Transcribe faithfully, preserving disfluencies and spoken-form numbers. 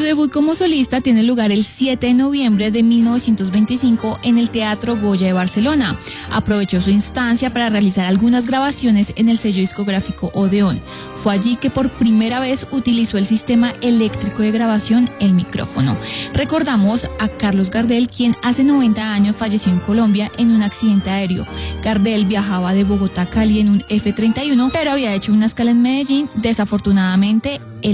debut como solista tiene lugar el siete de noviembre de mil novecientos veinticinco en el Teatro Goya de Barcelona. Aprovechó su instancia para realizar algunas grabaciones en el sello discográfico Odeón. Fue allí que por primera vez utilizó el sistema eléctrico de grabación, el micrófono. Recordamos a Carlos Gardel, quien hace noventa años falleció en Colombia en un accidente aéreo. Gardel viajaba de Bogotá a Cali en un F treinta y uno, pero había hecho una escala en Medellín. Desafortunadamente, el